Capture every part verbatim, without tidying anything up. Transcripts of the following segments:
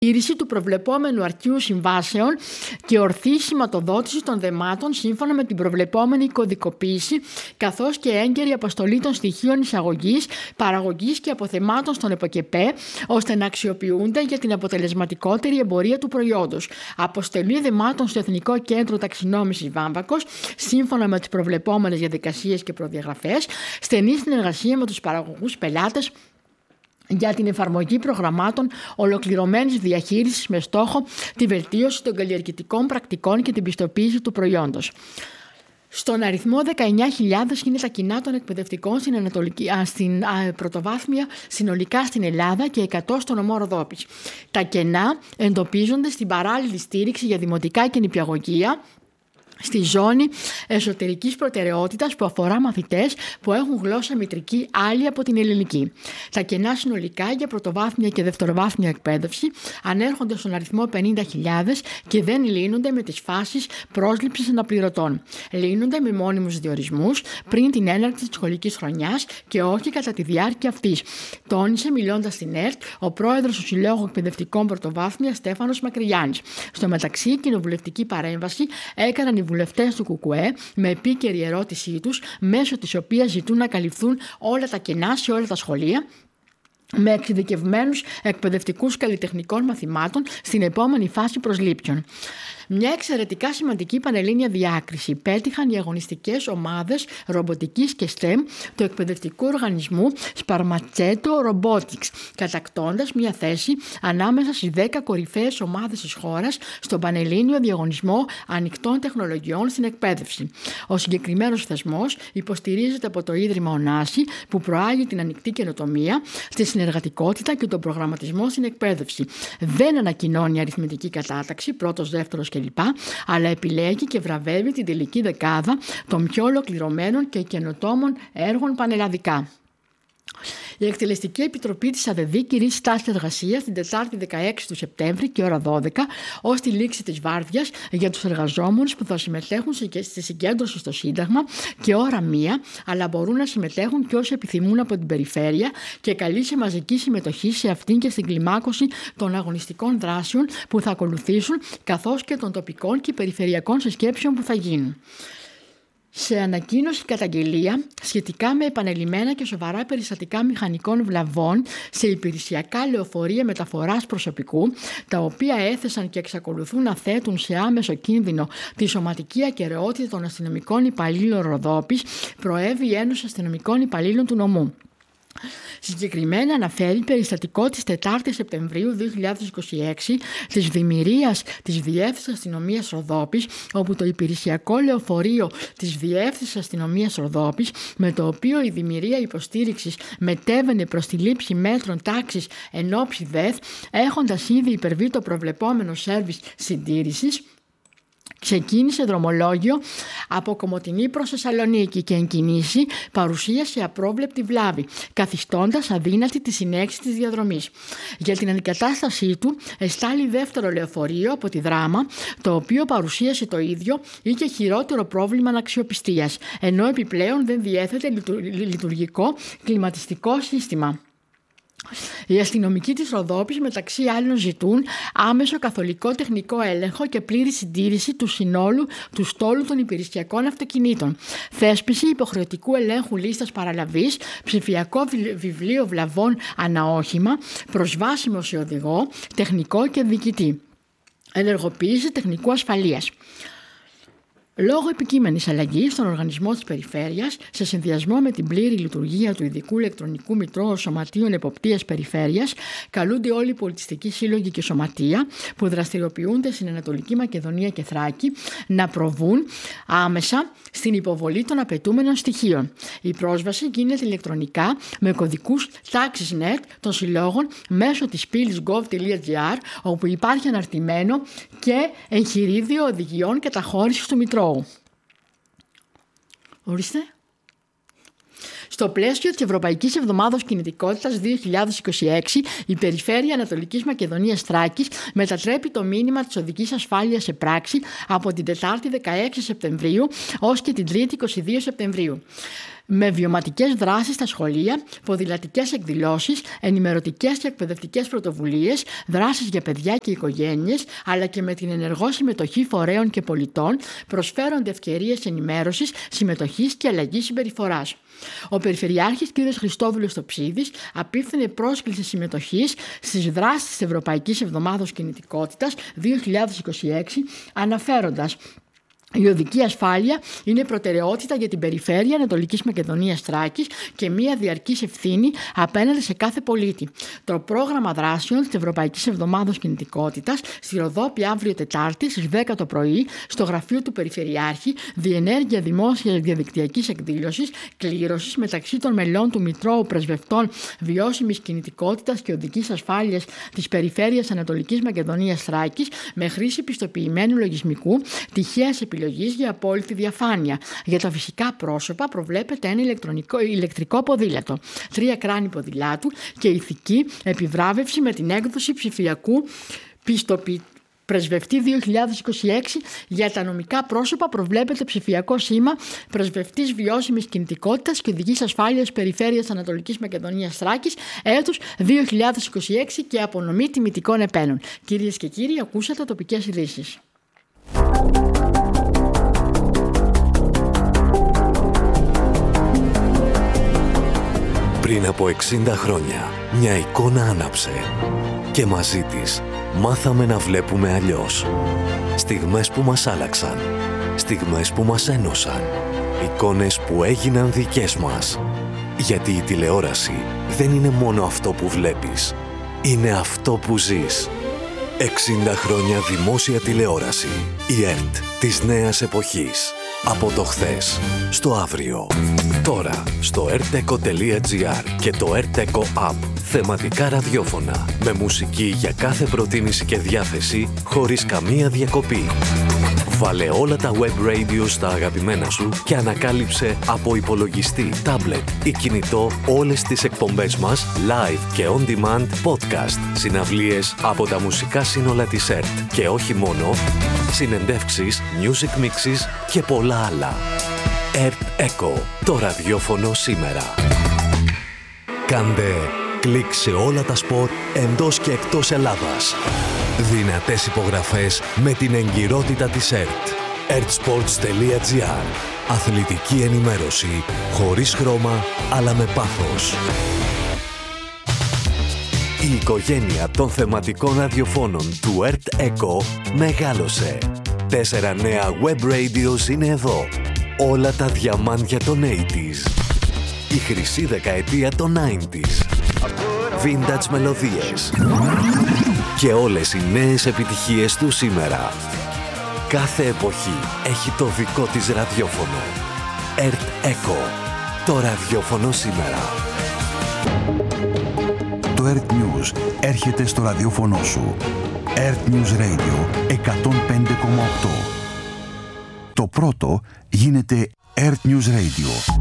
Τήρηση του προβλεπόμενου αρχείου συμβάσεων και ορθή σηματοδότηση των δεμάτων σύμφωνα με την προβλεπόμενη κωδικοποίηση, καθώς και έγκαιρη αποστολή των στοιχείων εισαγωγής, παραγωγής και αποθεμάτων στον ΕΠΟΚΕΠΕ, ώστε να αξιοποιούνται για την αποτελεσματικότερη εμπορία του προϊόντος. Αποστολή δεμάτων στο Εθνικό Κέντρο Ταξινόμησης Βάμβακος, σύμφωνα με τις προβλεπόμενες διαδικασίες και προδιαγραφές, στενή συνεργασία με τους παραγωγούς πελάτες για την εφαρμογή προγραμμάτων ολοκληρωμένης διαχείρισης με στόχο τη βελτίωση των καλλιεργητικών πρακτικών και την πιστοποίηση του προϊόντος. Στον αριθμό δεκαεννιά χιλιάδες είναι τα κοινά των εκπαιδευτικών στην, Ανατολική, α, στην α, πρωτοβάθμια συνολικά στην Ελλάδα και εκατό στον νομό Ροδόπης. Τα κενά εντοπίζονται στην παράλληλη στήριξη για δημοτικά και νηπιαγωγεία, στη ζώνη εσωτερικής προτεραιότητας που αφορά μαθητές που έχουν γλώσσα μητρική άλλη από την ελληνική. Τα κενά συνολικά για πρωτοβάθμια και δευτεροβάθμια εκπαίδευση ανέρχονται στον αριθμό πενήντα χιλιάδες και δεν λύνονται με τις φάσεις πρόσληψης αναπληρωτών. Λύνονται με μόνιμους διορισμούς πριν την έναρξη της σχολικής χρονιάς και όχι κατά τη διάρκεια αυτής. Τόνισε μιλώντας στην ΕΡΤ ο πρόεδρος του Συλλόγου Εκπαιδευτικών Πρωτοβάθμια Στέφανος Μακρυγιάννης. Στο μεταξύ, η κοινοβουλευτική παρέμβαση έκαναν οι βουλευτές του ΚΚΕ με επίκαιρη ερώτησή τους, μέσω της οποίας ζητούν να καλυφθούν όλα τα κενά σε όλα τα σχολεία, με εξειδικευμένους εκπαιδευτικούς καλλιτεχνικών μαθημάτων στην επόμενη φάση προσλήψεων. Μια εξαιρετικά σημαντική πανελλήνια διάκριση πέτυχαν οι αγωνιστικές ομάδες ρομποτικής και STEM του εκπαιδευτικού οργανισμού Sparmacetto Robotics, κατακτώντας μια θέση ανάμεσα στις δέκα κορυφαίες ομάδες της χώρας στον Πανελλήνιο Διαγωνισμό Ανοιχτών Τεχνολογιών στην Εκπαίδευση. Ο συγκεκριμένος θεσμός υποστηρίζεται από το Ίδρυμα Ωνάση, που προάγει την ανοιχτή καινοτομία, στη συνεργατικότητα και τον προγραμματισμό στην εκπαίδευση. Δεν ανακοινώνει αριθμητική κατάταξη, πρώτος, δεύτερος κλπ., αλλά επιλέγει και βραβεύει την τελική δεκάδα των πιο ολοκληρωμένων και καινοτόμων έργων πανελλαδικά. Η Εκτελεστική Επιτροπή της ΑΔΔ κηρύσσει στάση εργασίας την Τετάρτη δεκαέξι του Σεπτέμβρη και ώρα δώδεκα ως τη λήξη της βάρδιας για τους εργαζόμενους που θα συμμετέχουν στη συγκέντρωση στο Σύνταγμα και ώρα μία, αλλά μπορούν να συμμετέχουν και όσοι επιθυμούν από την περιφέρεια, και καλεί σε μαζική συμμετοχή σε αυτήν και στην κλιμάκωση των αγωνιστικών δράσεων που θα ακολουθήσουν, καθώς και των τοπικών και περιφερειακών συσκέψεων που θα γίνουν. Σε ανακοίνωση καταγγελία σχετικά με επανελειμμένα και σοβαρά περιστατικά μηχανικών βλαβών σε υπηρεσιακά λεωφορεία μεταφοράς προσωπικού, τα οποία έθεσαν και εξακολουθούν να θέτουν σε άμεσο κίνδυνο τη σωματική ακεραιότητα των αστυνομικών υπαλλήλων Ροδόπης, προέβη η Ένωση Αστυνομικών Υπαλλήλων του νομού. Συγκεκριμένα αναφέρει περιστατικό της τετάρτης Σεπτεμβρίου δύο χιλιάδες είκοσι έξι της δημιουργίας της Διεύθυνσης Αστυνομίας Ροδόπης, όπου το υπηρεσιακό λεωφορείο της Διεύθυνσης Αστυνομίας Ροδόπης, με το οποίο η δημιουργία υποστήριξης μετέβαινε προς τη λήψη μέτρων τάξης εν όψη ΔΕΘ, έχοντας ήδη υπερβεί το προβλεπόμενο σέρβις συντήρησης, ξεκίνησε δρομολόγιο από Κομοτηνή προς Θεσσαλονίκη και εν κινήσει παρουσίασε απρόβλεπτη βλάβη, καθιστώντας αδύνατη τη συνέχιση της διαδρομής. Για την αντικατάστασή του εστάλει δεύτερο λεωφορείο από τη Δράμα, το οποίο παρουσίασε το ίδιο ή και χειρότερο πρόβλημα αναξιοπιστίας, ενώ επιπλέον δεν διέθετε λειτουργικό κλιματιστικό σύστημα. Οι αστυνομικοί της Ροδόπης μεταξύ άλλων ζητούν άμεσο καθολικό τεχνικό έλεγχο και πλήρη συντήρηση του συνόλου του στόλου των υπηρεσιακών αυτοκινήτων, θέσπιση υποχρεωτικού ελέγχου λίστας παραλαβής, ψηφιακό βιβλίο βλαβών αναόχημα, προσβάσιμο σε οδηγό, τεχνικό και διοικητή, ενεργοποίηση τεχνικού ασφαλείας. Λόγω επικείμενης αλλαγής στον οργανισμό της Περιφέρειας, σε συνδυασμό με την πλήρη λειτουργία του ειδικού ηλεκτρονικού μητρώου σωματείων εποπτείας Περιφέρειας, καλούνται όλοι οι πολιτιστικοί σύλλογοι και σωματεία που δραστηριοποιούνται στην Ανατολική Μακεδονία και Θράκη να προβούν άμεσα στην υποβολή των απαιτούμενων στοιχείων. Η πρόσβαση γίνεται ηλεκτρονικά με κωδικούς τάξης τελεία νετ των συλλόγων μέσω της πύλης gov τελεία gr, όπου υπάρχει αναρτημένο και εγχειρίδιο οδηγιών καταχώρησης του Μητρώου. Ορίστε. Στο πλαίσιο της Ευρωπαϊκής Εβδομάδος Κινητικότητας δύο χιλιάδες είκοσι έξι, η Περιφέρεια Ανατολικής Μακεδονίας Θράκης μετατρέπει το μήνυμα της οδικής ασφάλειας σε πράξη από την Τετάρτη δεκαέξι Σεπτεμβρίου ως και την Τρίτη είκοσι δύο Σεπτεμβρίου. Με βιωματικές δράσεις στα σχολεία, ποδηλατικές εκδηλώσεις, ενημερωτικές και εκπαιδευτικές πρωτοβουλίες, δράσεις για παιδιά και οικογένειες, αλλά και με την ενεργό συμμετοχή φορέων και πολιτών, προσφέρονται ευκαιρίες ενημέρωσης, συμμετοχής και αλλαγής συμπεριφοράς. Ο Περιφερειάρχης κ. Χριστόβουλος Τοψίδης απίφθινε πρόσκληση συμμετοχής στις δράσεις της Ευρωπαϊκής Εβδομάδος Κινητικότητας δύο χιλιάδες είκοσι έξι, αναφέροντας: η οδική ασφάλεια είναι προτεραιότητα για την Περιφέρεια Ανατολικής Μακεδονίας Θράκης και μία διαρκής ευθύνη απέναντι σε κάθε πολίτη. Το πρόγραμμα δράσεων της Ευρωπαϊκής Εβδομάδος Κινητικότητας στη Ροδόπη αύριο Τετάρτη στις δέκα το πρωί στο γραφείο του Περιφερειάρχη, διενέργεια δημόσιας διαδικτυακής εκδήλωσης κλήρωσης μεταξύ των μελών του Μητρώου Πρεσβευτών Βιώσιμης Κινητικότητας και Οδικής Ασφάλειας της Περιφέρειας Ανατολικής Μακεδονίας Θράκης με χρήση πιστοποιημένου λογισμικού, τυχαίας επιλογής για απόλυτη διαφάνεια. Για τα φυσικά πρόσωπα προβλέπεται ένα ηλεκτρονικό, ηλεκτρικό ποδήλατο, τρία κράνη ποδηλάτου και ηθική επιβράβευση με την έκδοση ψηφιακού πιστοποιητικού. Πρεσβευτή δύο χιλιάδες είκοσι έξι, για τα νομικά πρόσωπα προβλέπεται ψηφιακό σήμα Πρεσβευτής Βιώσιμης Κινητικότητας και Οδικής Ασφάλειας Περιφέρειας Ανατολικής Μακεδονίας Θράκης έτους δύο χιλιάδες είκοσι έξι και απονομή τιμητικών επένων. Κυρίες και κύριοι, ακούσατε τοπικές ειδήσεις. Πριν από εξήντα χρόνια, μια εικόνα άναψε και μαζί της μάθαμε να βλέπουμε αλλιώς. Στιγμές που μας άλλαξαν, στιγμές που μας ένωσαν, εικόνες που έγιναν δικές μας. Γιατί η τηλεόραση δεν είναι μόνο αυτό που βλέπεις, είναι αυτό που ζεις. εξήντα χρόνια δημόσια τηλεόραση. Η ΕΡΤ της νέας εποχής. Από το χθες στο αύριο. Τώρα στο ερτεκο τελεία τζι άρ και το ερτεκο App. Θεματικά ραδιόφωνα με μουσική για κάθε προτίμηση και διάθεση χωρίς καμία διακοπή. Βάλε όλα τα web radio στα αγαπημένα σου και ανακάλυψε από υπολογιστή, τάμπλετ ή κινητό όλες τις εκπομπές μας live και on demand podcast, συναυλίες από τα μουσικά σύνολα της ΕΡΤ και όχι μόνο, συνεντεύξεις, music mixes και πολλά άλλα. ΕΡΤ Echo, το ραδιόφωνο σήμερα. Κάντε κλικ σε όλα τα σπορ εντός και εκτός Ελλάδας. Δυνατές υπογραφές με την εγκυρότητα της ΕΡΤ. ερτ-σπορτς τελεία τζι άρ. Αθλητική ενημέρωση χωρίς χρώμα αλλά με πάθος. Η οικογένεια των θεματικών ραδιοφώνων του ΕΡΤ Echo μεγάλωσε. Τέσσερα νέα web radios είναι εδώ. Όλα τα διαμάντια των ογδόντα. Η χρυσή δεκαετία των ενενήντα. Vintage μελωδίες. Και όλες οι νέες επιτυχίες του σήμερα. Κάθε εποχή έχει το δικό της ραδιόφωνο. ΕΡΤ Echo. Το ραδιόφωνο σήμερα. Το ΕΡΤ News έρχεται στο ραδιόφωνο σου. ΕΡΤ News Radio εκατόν πέντε κόμμα οκτώ. Το πρώτο γίνεται ΕΡΤ News Radio.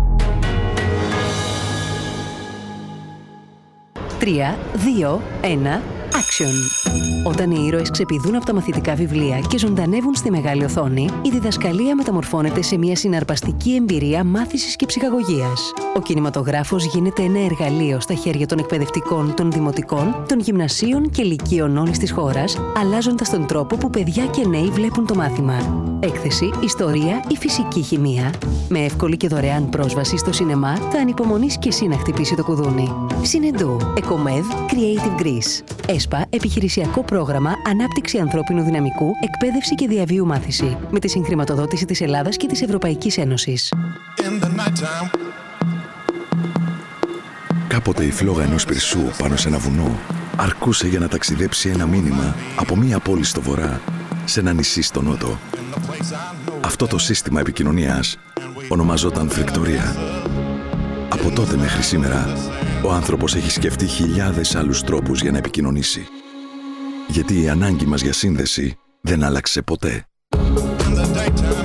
τρία, δύο, ένα, action! Όταν οι ήρωες ξεπηδούν από τα μαθητικά βιβλία και ζωντανεύουν στη μεγάλη οθόνη, η διδασκαλία μεταμορφώνεται σε μια συναρπαστική εμπειρία μάθησης και ψυχαγωγίας. Ο κινηματογράφος γίνεται ένα εργαλείο στα χέρια των εκπαιδευτικών, των δημοτικών, των γυμνασίων και λυκείων όλης της χώρας, αλλάζοντας τον τρόπο που παιδιά και νέοι βλέπουν το μάθημα. Έκθεση, ιστορία ή φυσική χημεία. Με εύκολη και δωρεάν πρόσβαση στο σινεμά, θα ανυπομονείς και εσύ να χτυπήσει το κουδούνι. Συνεντού, Εκομεδ, Creative Greece. ΕΣΠΑ, επιχειρησιακό πρόγραμμα ανάπτυξη ανθρώπινου δυναμικού, εκπαίδευση και διαβίου μάθηση. Με τη συγχρηματοδότηση της Ελλάδας και της Ευρωπαϊκής Ένωσης. Κάποτε η φλόγα ενός πυρσού πάνω σε ένα βουνό αρκούσε για να ταξιδέψει ένα μήνυμα από μία πόλη στο βορρά σε ένα νησί στο νότο. Αυτό το σύστημα επικοινωνίας ονομαζόταν φρικτορία. Από τότε μέχρι σήμερα, ο άνθρωπος έχει σκεφτεί χιλιάδες άλλους τρόπους για να επικοινωνήσει. Γιατί η ανάγκη μας για σύνδεση δεν άλλαξε ποτέ.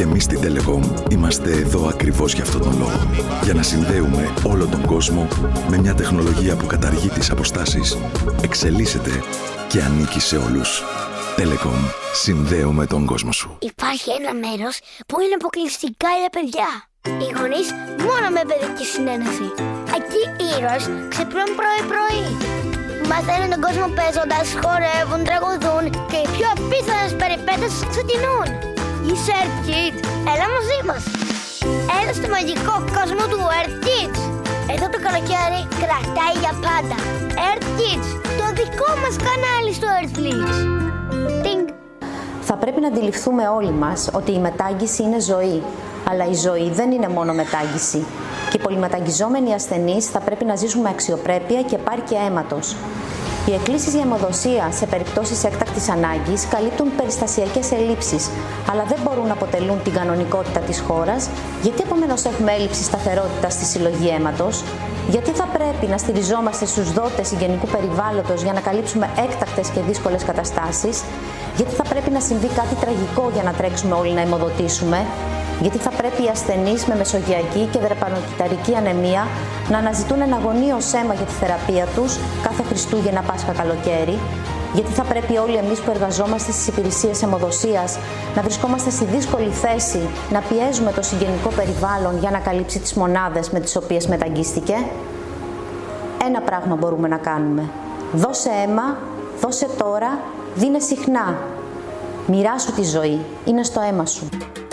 Και εμείς στην Telecom είμαστε εδώ ακριβώς για αυτόν τον λόγο. Για να συνδέουμε όλο τον κόσμο με μια τεχνολογία που καταργεί τις αποστάσεις, εξελίσσεται και ανήκει σε όλους. Telecom. Συνδέουμε τον κόσμο σου. Υπάρχει ένα μέρος που είναι αποκλειστικά για παιδιά. Οι γονείς μόνο με παιδική συνένεση. Εκεί οι ήρωες ξυπνούν πρωί-πρωί. Μαθαίνουν τον κόσμο παίζοντας, χορεύουν, τραγουδούν και οι πιο απίθανες περιπέτειες ξεκινούν. Είσαι Earth Kid, έλα μαζί μας. Έλα στο μαγικό κόσμο του Earth Kids. Εδώ το καλοκαίρι κρατάει για πάντα. Earth Kids, το δικό μας κανάλι στο Earthflix. Τινγκ. Θα πρέπει να αντιληφθούμε όλοι μας ότι η μετάγγιση είναι ζωή. Αλλά η ζωή δεν είναι μόνο μετάγγιση. Και οι πολυμεταγγιζόμενοι ασθενείς θα πρέπει να ζήσουν με αξιοπρέπεια και επάρκεια αίματος. Οι εκκλήσεις για αιμοδοσία σε περιπτώσεις έκτακτης ανάγκης καλύπτουν περιστασιακές ελλείψεις, αλλά δεν μπορούν να αποτελούν την κανονικότητα της χώρας. Γιατί επομένως έχουμε έλλειψη σταθερότητας στη συλλογή αίματος? Γιατί θα πρέπει να στηριζόμαστε στους δότες συγγενικού περιβάλλοντος για να καλύψουμε έκτακτες και δύσκολες καταστάσεις? Γιατί θα πρέπει να συμβεί κάτι τραγικό για να τρέξουμε όλοι να αιμοδοτήσουμε? Γιατί θα πρέπει οι ασθενείς με μεσογειακή και δρεπανοκυταρική ανεμία να αναζητούν ένα αγωνίως αίμα για τη θεραπεία τους κάθε Χριστούγεννα, Πάσχα, καλοκαίρι? Γιατί θα πρέπει όλοι εμείς που εργαζόμαστε στις υπηρεσίες αιμοδοσίας να βρισκόμαστε στη δύσκολη θέση να πιέζουμε το συγγενικό περιβάλλον για να καλύψει τις μονάδες με τις οποίες μεταγγίστηκε? Ένα πράγμα μπορούμε να κάνουμε. Δώσε αίμα, δώσε τώρα, δίνε συχνά. Μοιράσου τη ζωή, είναι στο αίμα σου.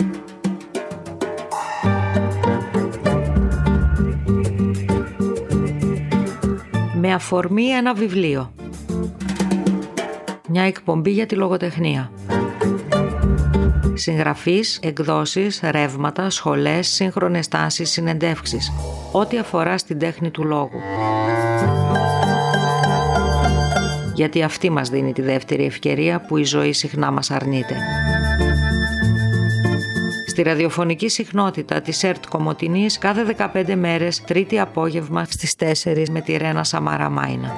Με αφορμή ένα βιβλίο. Μια εκπομπή για τη λογοτεχνία. Συγγραφείς, εκδόσεις, ρεύματα, σχολές, σύγχρονες τάσεις, συνεντεύξεις. Ό,τι αφορά στην τέχνη του λόγου. Γιατί αυτή μας δίνει τη δεύτερη ευκαιρία που η ζωή συχνά μας αρνείται. Στη ραδιοφωνική συχνότητα της ΕΡΤ Κομοτηνής κάθε δεκαπέντε μέρες, τρίτη απόγευμα στις τέσσερις με τη Ρένα Σαμαρά Μάινα.